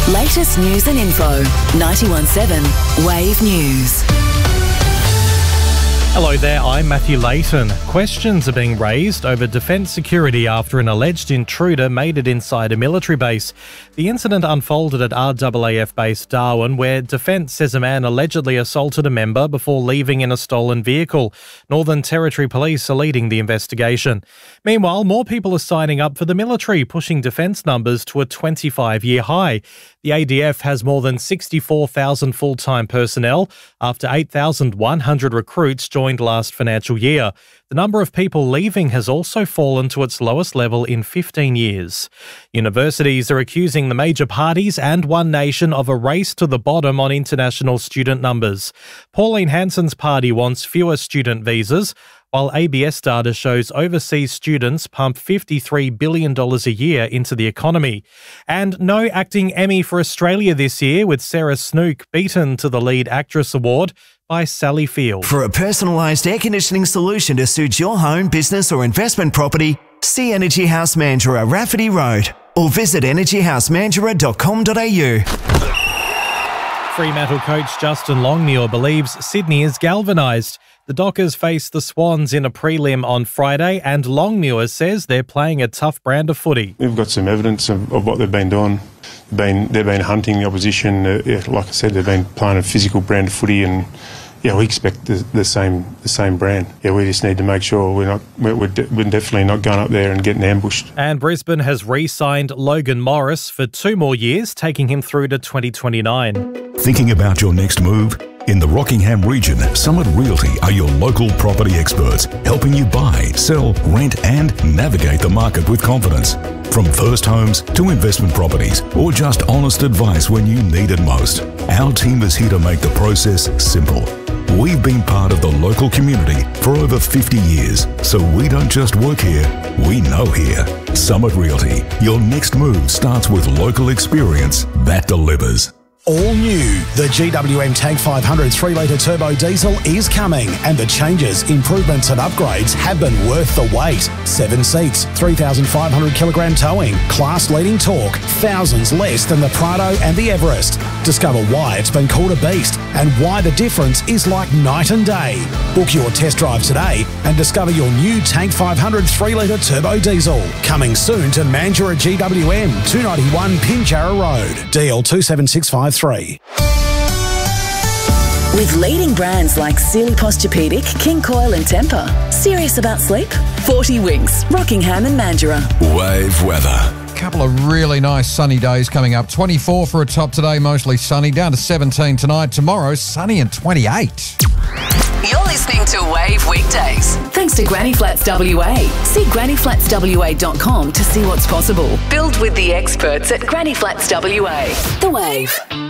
Latest news and info. 91.7 Wave News. Hello there, I'm Matthew Layton. Questions are being raised over defence security after an alleged intruder made it inside a military base. The incident unfolded at RAAF base Darwin, where Defence says a man allegedly assaulted a member before leaving in a stolen vehicle. Northern Territory Police are leading the investigation. Meanwhile, more people are signing up for the military, pushing defence numbers to a 25-year high. The ADF has more than 64,000 full-time personnel after 8,100 recruits joined last financial year. The number of people leaving has also fallen to its lowest level in 15 years. Universities are accusing the major parties and One Nation of a race to the bottom on international student numbers. Pauline Hanson's party wants fewer student visas, while ABS data shows overseas students pump $53 billion a year into the economy. And no acting Emmy for Australia this year, with Sarah Snook beaten to the lead actress award by Sally Field. For a personalised air conditioning solution to suit your home, business or investment property, see Energy House Mandurah, Rafferty Road, or visit energyhousemandurah.com.au. Fremantle coach Justin Longmuir believes Sydney is galvanised. The Dockers face the Swans in a prelim on Friday, and Longmuir says they're playing a tough brand of footy. We've got some evidence of what they've been doing. They've been hunting the opposition. Like I said, they've been playing a physical brand of footy, and we expect the same brand. We just need to make sure we're definitely not going up there and getting ambushed. And Brisbane has re-signed Logan Morris for 2 more years, taking him through to 2029. Thinking about your next move? In the Rockingham region, Summit Realty are your local property experts, helping you buy, sell, rent and navigate the market with confidence. From first homes to investment properties, or just honest advice when you need it most, our team is here to make the process simple. We've been part of the local community for over 50 years, so we don't just work here, we know here. Summit Realty, your next move starts with local experience that delivers. All new, the GWM Tank 500 3-litre turbo diesel is coming, and the changes, improvements and upgrades have been worth the wait. 7 seats, 3,500 kilogram towing, class-leading torque, thousands less than the Prado and the Everest. Discover why it's been called a beast and why the difference is like night and day. Book your test drive today and discover your new Tank 500 3-litre turbo diesel. Coming soon to Mandurah GWM, 291 Pinjarra Road, DL 27653. With leading brands like Sealy Posturepedic, King Coil and Temper. Serious about sleep? 40 Winks, Rockingham and Mandurah. Wave weather. Couple of really nice sunny days coming up. 24 for a top today, mostly sunny. Down to 17 tonight. Tomorrow, sunny and 28. You're listening to Wave Weekdays. Thanks to Granny Flats WA. See grannyflatswa.com to see what's possible. Build with the experts at Granny Flats WA. The Wave.